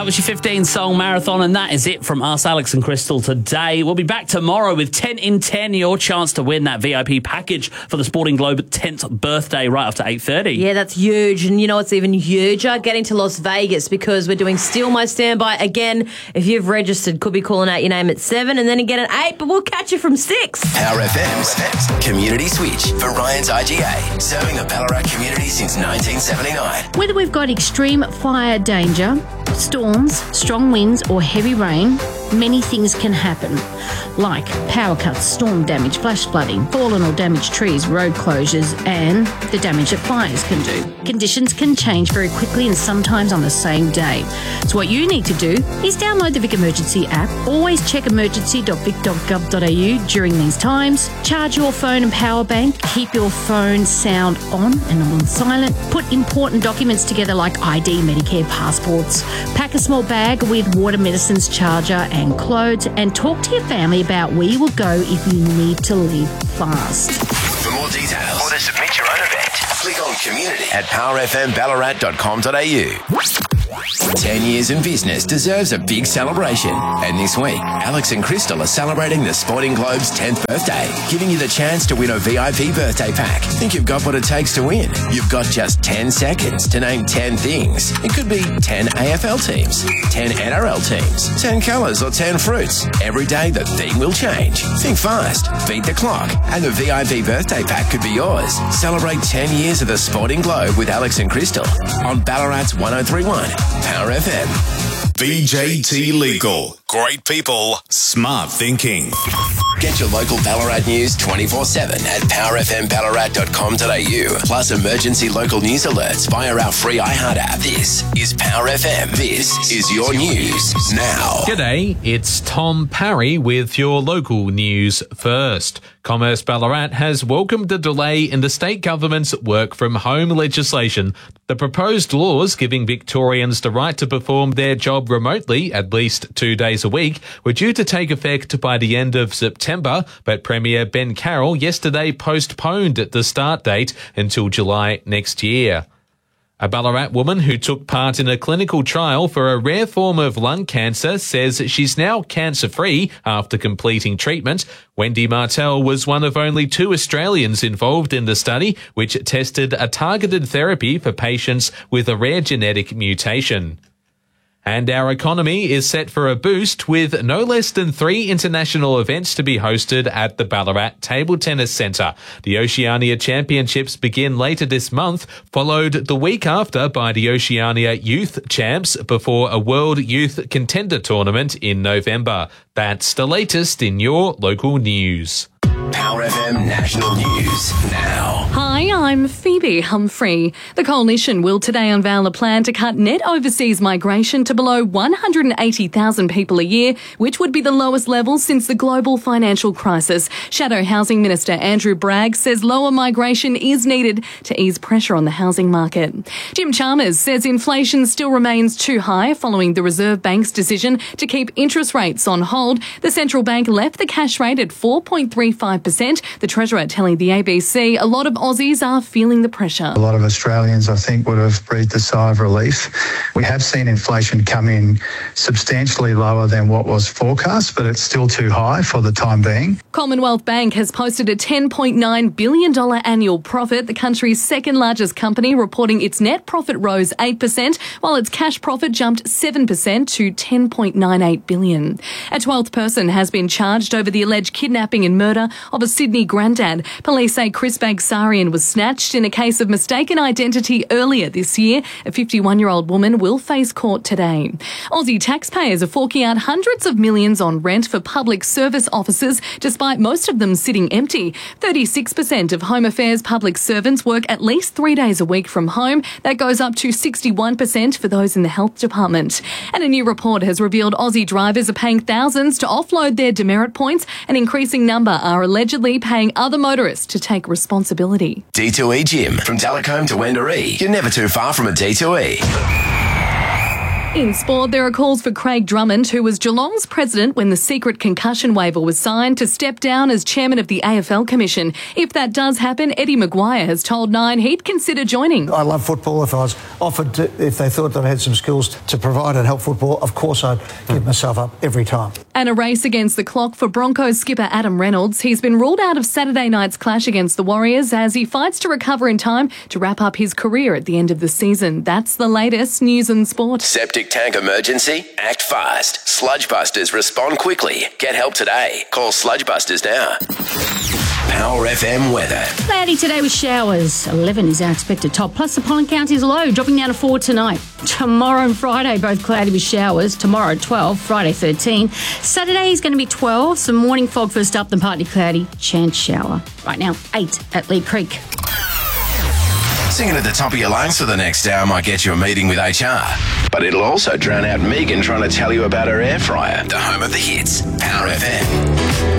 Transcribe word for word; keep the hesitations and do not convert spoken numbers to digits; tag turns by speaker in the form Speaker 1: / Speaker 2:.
Speaker 1: That was your fifteen song marathon, and that is it from us, Alex and Crystal, today. We'll be back tomorrow with ten in ten, your chance to win that V I P package for the Sporting Globe tenth birthday right after eight thirty.
Speaker 2: Yeah, that's huge. And you know what's even huger? Getting to Las Vegas, because we're doing Steal My Standby again. If you've registered, could be calling out your name at seven and then again at eight, but we'll catch you from six.
Speaker 3: Power F M's Community Switch for Ryan's I G A, serving the Ballarat community since nineteen seventy-nine.
Speaker 4: Whether we've got extreme fire danger, storms, strong winds or heavy rain, many things can happen, like power cuts, storm damage, flash flooding, fallen or damaged trees, road closures and the damage that fires can do. Conditions can change very quickly and sometimes on the same day. So what you need to do is download the Vic Emergency app, always check emergency dot vic dot gov dot a u during these times, charge your phone and power bank, keep your phone sound on and on silent, put important documents together like I D, Medicare, passports, pack a small bag with water, medicines, charger and clothes, and talk to your family about where you will go if you need to leave fast.
Speaker 3: For more details or to submit your own event, click on community at power f m ballarat dot com dot a u. Ten years in business deserves a big celebration. And this week, Alex and Crystal are celebrating the Sporting Globe's tenth birthday, giving you the chance to win a V I P birthday pack. Think you've got what it takes to win? You've got just ten seconds to name ten things. It could be ten A F L teams, ten N R L teams, ten colours or ten fruits. Every day the theme will change. Think fast, beat the clock, and the V I P birthday pack could be yours. Celebrate ten years of the Sporting Globe with Alex and Crystal on Ballarat's one oh three point one. Power F M.
Speaker 5: B J T Legal. Great people, smart thinking.
Speaker 3: Get your local Ballarat news twenty-four seven at power f m ballarat dot com dot a u. Plus emergency local news alerts via our free iHeart app. This is Power F M. This is your news now.
Speaker 6: G'day, it's Tom Parry with your local news first. Commerce Ballarat has welcomed the delay in the state government's work from home legislation. The proposed laws giving Victorians the right to perform their job remotely at least two days a week were due to take effect by the end of September, but Premier Ben Carroll yesterday postponed the start date until July next year. A Ballarat woman who took part in a clinical trial for a rare form of lung cancer says she's now cancer-free after completing treatment. Wendy Martell was one of only two Australians involved in the study, which tested a targeted therapy for patients with a rare genetic mutation. And our economy is set for a boost with no less than three international events to be hosted at the Ballarat Table Tennis Centre. The Oceania Championships begin later this month, followed the week after by the Oceania Youth Champs before a World Youth Contender Tournament in November. That's the latest in your local news.
Speaker 3: Power F M National News now.
Speaker 7: Hi, I'm Phoebe Humphrey. The Coalition will today unveil a plan to cut net overseas migration to below one hundred eighty thousand people a year, which would be the lowest level since the global financial crisis. Shadow Housing Minister Andrew Bragg says lower migration is needed to ease pressure on the housing market. Jim Chalmers says inflation still remains too high following the Reserve Bank's decision to keep interest rates on hold. The central bank left the cash rate at four point three five percent. The Treasurer telling the A B C a lot of Aussies are feeling the pressure.
Speaker 8: A lot of Australians, I think, would have breathed a sigh of relief. We have seen inflation come in substantially lower than what was forecast, but it's still too high for the time being.
Speaker 7: Commonwealth Bank has posted a ten point nine billion dollars annual profit, the country's second largest company, reporting its net profit rose eight percent, while its cash profit jumped seven percent to ten point nine eight billion dollars. A twelfth person has been charged over the alleged kidnapping and murder of a Sydney granddad. Police say Chris Bagsarian was snatched in a case of mistaken identity earlier this year. A fifty-one-year-old woman will face court today. Aussie taxpayers are forking out hundreds of millions on rent for public service offices, despite most of them sitting empty. thirty-six percent of Home Affairs public servants work at least three days a week from home. That goes up to sixty-one percent for those in the health department. And a new report has revealed Aussie drivers are paying thousands to offload their demerit points. An increasing number are allegedly paying other motorists to take responsibility.
Speaker 3: D two E Gym. From Talcombe to Wendouree, you're never too far from a D two E.
Speaker 7: In sport, there are calls for Craig Drummond, who was Geelong's president when the secret concussion waiver was signed, to step down as chairman of the A F L Commission. If that does happen, Eddie Maguire has told Nine he'd consider joining.
Speaker 9: I love football. If I was offered to, if they thought that I had some skills to provide and help football, of course I'd give myself up every time.
Speaker 7: And a race against the clock for Broncos skipper Adam Reynolds. He's been ruled out of Saturday night's clash against the Warriors as he fights to recover in time to wrap up his career at the end of the season. That's the latest news and sport.
Speaker 3: Septic tank emergency? Act fast. Sludgebusters respond quickly. Get help today. Call Sludgebusters now. Power F M weather.
Speaker 4: Cloudy today with showers. eleven is our expected top. Plus the pollen count is low, dropping down to four tonight. Tomorrow and Friday, both cloudy with showers. Tomorrow twelve, Friday thirteen. Saturday is going to be twelve. Some morning fog first up, then partly cloudy. Chance shower. Right now, eight at Lee Creek.
Speaker 3: Singing at the top of your lungs for the next hour might get you a meeting with H R. But it'll also drown out Megan trying to tell you about her air fryer. The home of the hits. Power F M.